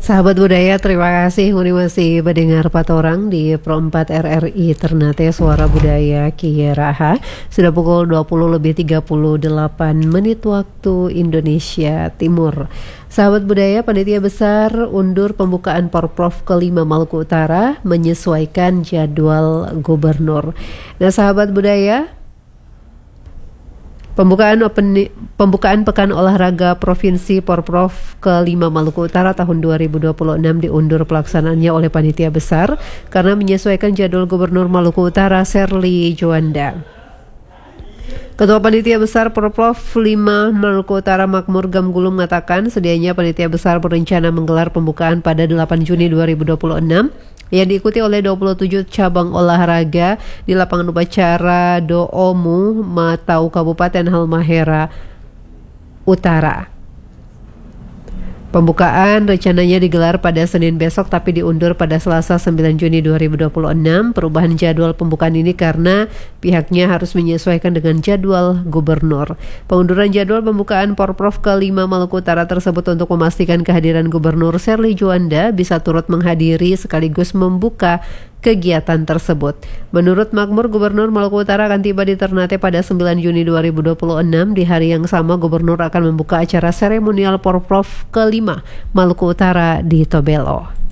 Sahabat budaya, terima kasih Uni masih mendengar Patorang di Pro 4 RRI Ternate Suara Budaya Kieraha. Sudah pukul 20:38 waktu Indonesia Timur. Sahabat budaya, Panitia Besar undur pembukaan Porprov ke-5 Maluku Utara menyesuaikan jadwal gubernur. Nah, sahabat budaya, Pembukaan Pekan Olahraga Provinsi Porprov ke-5 Maluku Utara tahun 2026 diundur pelaksanaannya oleh Panitia Besar karena menyesuaikan jadwal Gubernur Maluku Utara Serly Juanda. Ketua Panitia Besar Porprov 5 Maluku Utara Makmur Gamgulu mengatakan sedianya Panitia Besar berencana menggelar pembukaan pada 8 Juni 2026 yang diikuti oleh 27 cabang olahraga di lapangan upacara Doomu, Matau, Kabupaten Halmahera Utara. Pembukaan rencananya digelar pada Senin besok tapi diundur pada Selasa 9 Juni 2026. Perubahan jadwal pembukaan ini karena pihaknya harus menyesuaikan dengan jadwal gubernur. Pengunduran jadwal pembukaan Porprov ke-5 Maluku Utara tersebut untuk memastikan kehadiran Gubernur Serly Juanda bisa turut menghadiri sekaligus membuka kegiatan tersebut. Menurut Makmur, Gubernur Maluku Utara akan tiba di Ternate pada 9 Juni 2026. Di hari yang sama, Gubernur akan membuka acara seremonial Porprov ke-5 Maluku Utara di Tobelo.